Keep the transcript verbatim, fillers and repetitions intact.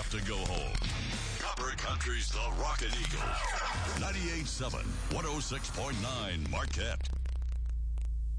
have to go home. Copper Country's The Rockin' Eagle. ninety-eight point seven, one oh six point nine Marquette.